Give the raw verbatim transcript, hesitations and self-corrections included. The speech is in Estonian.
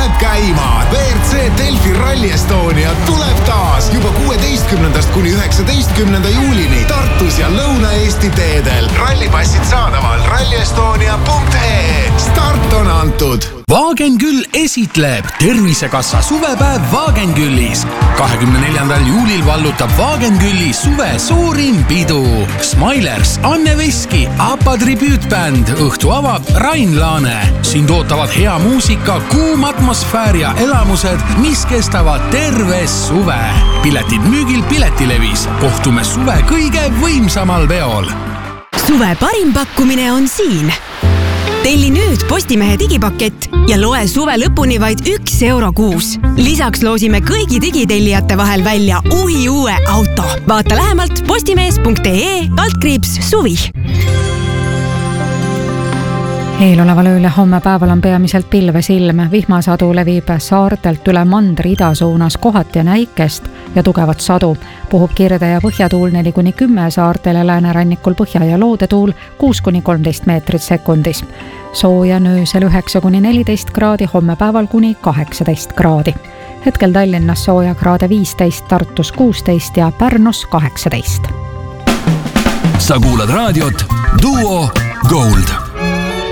läheb käima. V R C Delfi Rally Estonia tuleb taas juba kuueteistkümnendast kuni üheksateistkümnenda juulini Tartus ja Lõuna-Eesti teedel. Rallipassid saadaval rallyestonia punkt ee. Start on antud. Wagenküll esitleb Tervisekassa suvepäev Wagenküllis. kahekümne neljandal juulil vallutab Wagenkülli suve suurim pidu. Smilers, Anne Veski, Apa tribüütbänd, õhtu avab Rain Laane. Sind ootavad hea muusika, kuum atmosfäär ja elamused, mis kestavad terve suve. Piletid müügil Piletilevis. Kohtume suve kõige võimsamal veol. Suve parim pakkumine on siin. Telli nüüd Postimehe digipakett ja loe suve lõpuni vaid üks euro kuus. Lisaks loosime kõigi digitellijate vahel välja uhi uue auto. Vaata lähemalt postimees punkt ee altkriips suvi. Eeloleval ööl ja homme päeval on peamiselt pilvesilm. Vihmasadu levib saartelt üle mandri ida suunas kohati ja näikest ja tugevat sadu. Puhub kirde ja põhjatuul neli kuni kümme saartel ja läänerannikul põhja ja loodetuul kuus kuni kolmteist meetrit sekundis. Sooja öösel üheksa kuni neliteist kraadi, homme päeval kuni kaheksateist kraadi. Hetkel Tallinnas sooja kraade viisteist, Tartus kuusteist ja Pärnus kaheksateist. Sa kuulad raadiot Duo Gold.